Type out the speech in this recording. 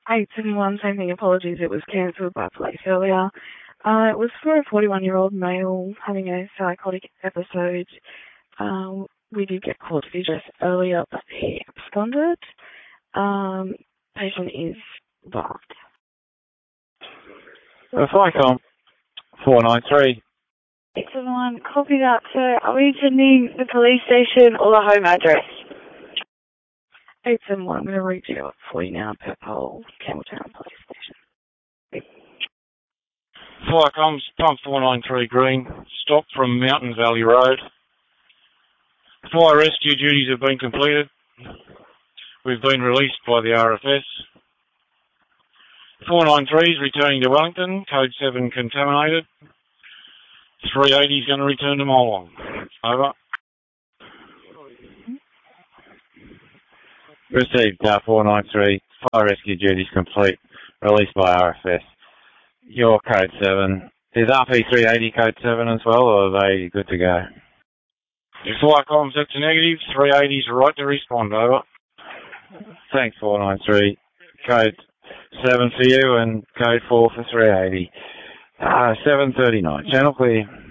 871, same thing, apologies, it was cancelled by police earlier. It was for a 41-year-old male having a psychotic episode. We did get called to the address earlier, but he absconded. Patient is blocked. FICOM 493. 871, copy that, sir. Are we attending the police station or the home address? 871, I'm going to reach out for you now, Purple, Campbelltown Police Station. FICOM's pump 493 Green, stop from Mountain Valley Road. Fire rescue duties have been completed. We've been released by the RFS. 493 is returning to Wellington, code 7 contaminated. 380 is going to return to Molong. Over. Received 493, fire rescue duties complete, released by RFS. Your code 7. Is RP380 code 7 as well, or are they good to go? If FICOM's that's a negative, 380 is right to respond, over. Thanks, 493. Code 7 for you and code 4 for 380. 739. Channel clear.